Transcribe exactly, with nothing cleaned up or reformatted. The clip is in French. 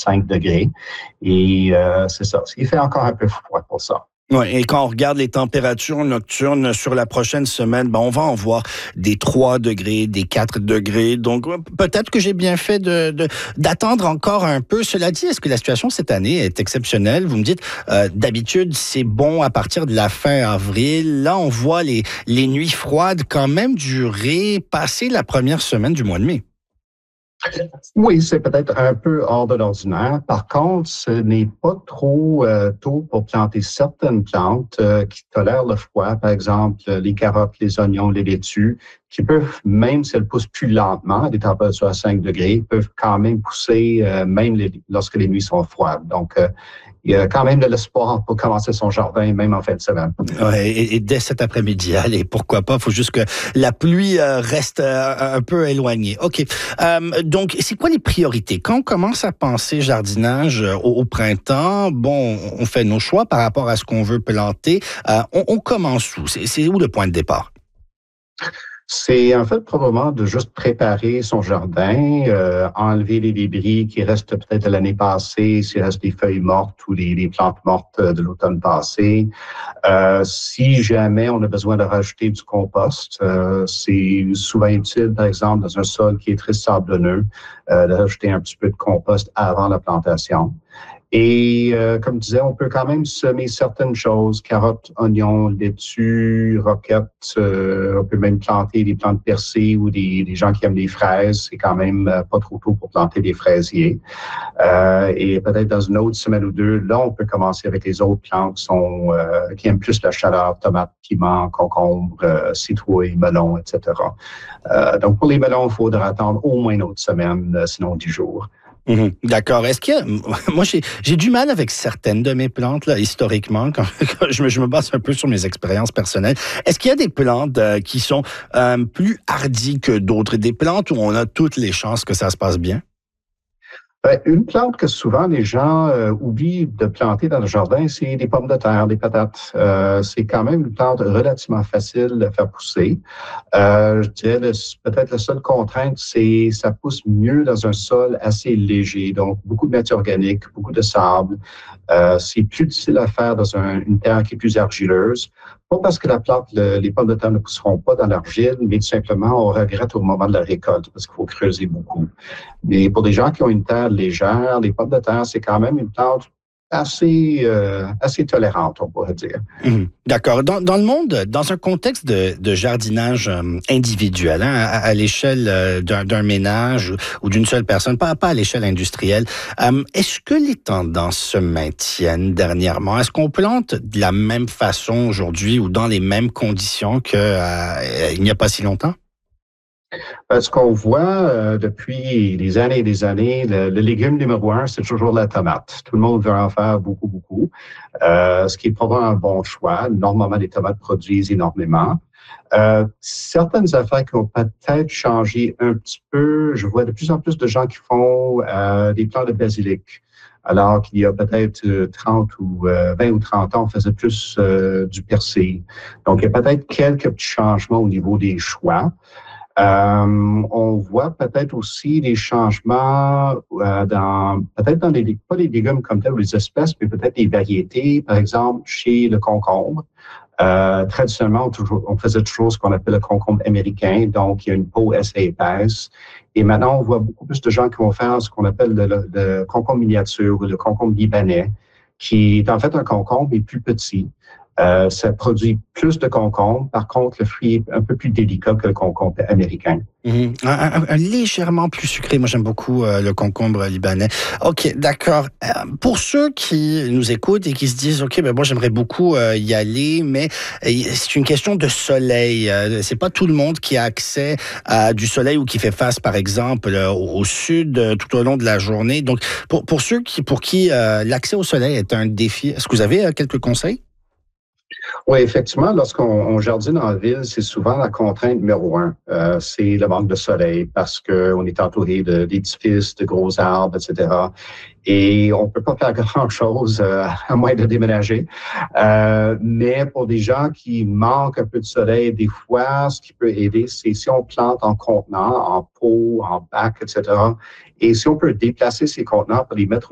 cinq degrés. Et euh, c'est ça. Il fait encore un peu froid pour ça. Oui, et quand on regarde les températures nocturnes sur la prochaine semaine, ben on va en voir des trois degrés, des quatre degrés. Donc, peut-être que j'ai bien fait de, de d'attendre encore un peu. Cela dit, est-ce que la situation cette année est exceptionnelle? Vous me dites, euh, d'habitude, c'est bon à partir de la fin avril. Là, on voit les, les nuits froides quand même durer, passer la première semaine du mois de mai. Oui, c'est peut-être un peu hors de l'ordinaire. Par contre, ce n'est pas trop euh, tôt pour planter certaines plantes euh, qui tolèrent le froid. Par exemple, les carottes, les oignons, les laitues, qui peuvent, même si elles poussent plus lentement à des températures à cinq degrés, peuvent quand même pousser euh, même les, lorsque les nuits sont froides. Donc, euh, il y a quand même de l'espoir pour commencer son jardin, même en fin de semaine. Ouais, et, et dès cet après-midi, allez, pourquoi pas, il faut juste que la pluie euh, reste euh, un peu éloignée. OK. Euh, donc, c'est quoi les priorités? Quand on commence à penser jardinage euh, au, au printemps, bon, on fait nos choix par rapport à ce qu'on veut planter. Euh, on, on commence où? C'est, c'est où le point de départ? C'est en fait probablement de juste préparer son jardin, euh, enlever les débris qui restent peut-être de l'année passée, s'il reste des feuilles mortes ou des, des plantes mortes de l'automne passé. Euh, si jamais on a besoin de rajouter du compost, euh, c'est souvent utile, par exemple, dans un sol qui est très sablonneux, euh, de rajouter un petit peu de compost avant la plantation. Et euh, comme je disais, on peut quand même semer certaines choses, carottes, oignons, laitue, roquettes. Euh, on peut même planter des plantes persées ou des, des gens qui aiment les fraises. C'est quand même euh, pas trop tôt pour planter des fraisiers. Euh, et peut-être dans une autre semaine ou deux, là, on peut commencer avec les autres plantes qui, sont, euh, qui aiment plus la chaleur, tomates, piments, concombres, euh, citrouilles, melons, et cetera. Euh, donc, pour les melons, il faudra attendre au moins une autre semaine, euh, sinon dix jours. Mmh, d'accord. Est-ce qu'il y a... Moi, j'ai, j'ai du mal avec certaines de mes plantes, là, historiquement, quand, quand je, me, je me base un peu sur mes expériences personnelles. Est-ce qu'il y a des plantes euh, qui sont euh, plus hardies que d'autres, des plantes où on a toutes les chances que ça se passe bien? Ben, une plante que souvent les gens euh, oublient de planter dans le jardin, c'est des pommes de terre, des patates. Euh, c'est quand même une plante relativement facile à faire pousser. Euh, je dirais le, peut-être la seule contrainte, c'est ça pousse mieux dans un sol assez léger, donc beaucoup de matière organique, beaucoup de sable. Euh, c'est plus difficile à faire dans un, une terre qui est plus argileuse. Pas parce que la plante, le, les pommes de terre ne pousseront pas dans l'argile, mais tout simplement on regrette au moment de la récolte parce qu'il faut creuser beaucoup. Mais pour des gens qui ont une terre légère, les pommes de terre, c'est quand même une plante assez, euh, assez tolérante, on pourrait dire. Mmh, d'accord. Dans, dans le monde, dans un contexte de, de jardinage euh, individuel, hein, à, à l'échelle euh, d'un, d'un ménage ou, ou d'une seule personne, pas, pas à l'échelle industrielle, euh, est-ce que les tendances se maintiennent dernièrement? Est-ce qu'on plante de la même façon aujourd'hui ou dans les mêmes conditions qu'il euh, n'y a pas si longtemps? Ce qu'on voit euh, depuis des années et des années, le, le légume numéro un, c'est toujours la tomate. Tout le monde veut en faire beaucoup, beaucoup, euh, ce qui est probablement un bon choix. Normalement, les tomates produisent énormément. Euh, certaines affaires qui ont peut-être changé un petit peu, je vois de plus en plus de gens qui font euh, des plants de basilic. Alors qu'il y a peut-être trente ou euh, vingt ou trente ans, on faisait plus euh, du persil. Donc, il y a peut-être quelques petits changements au niveau des choix. Euh, on voit peut-être aussi des changements euh, dans peut-être dans les pas les légumes comme tels ou les espèces, mais peut-être des variétés. Par exemple, chez le concombre, euh, traditionnellement, on, toujours, on faisait toujours ce qu'on appelle le concombre américain, donc il y a une peau assez épaisse. Et maintenant, on voit beaucoup plus de gens qui vont faire ce qu'on appelle le, le, le concombre miniature ou le concombre libanais, qui est en fait un concombre mais plus petit. Euh, ça produit plus de concombre. Par contre, le fruit est un peu plus délicat que le concombre américain. Mmh. Un, un, un légèrement plus sucré. Moi, j'aime beaucoup euh, le concombre libanais. OK, d'accord. Euh, pour ceux qui nous écoutent et qui se disent, OK, ben moi, j'aimerais beaucoup euh, y aller, mais euh, c'est une question de soleil. Euh, c'est pas tout le monde qui a accès à du soleil ou qui fait face, par exemple, euh, au, au sud euh, tout au long de la journée. Donc, pour, pour ceux qui, pour qui euh, l'accès au soleil est un défi, est-ce que vous avez euh, quelques conseils? Oui, effectivement, lorsqu'on on jardine en ville, c'est souvent la contrainte numéro un. Euh, c'est le manque de soleil parce qu'on est entouré de, d'édifices, de gros arbres, et cetera. Et on peut pas faire grand-chose euh, à moins de déménager. Euh, mais pour des gens qui manquent un peu de soleil, des fois, ce qui peut aider, c'est si on plante en contenant, en pot, en bac, et cetera. Et si on peut déplacer ces contenants pour les mettre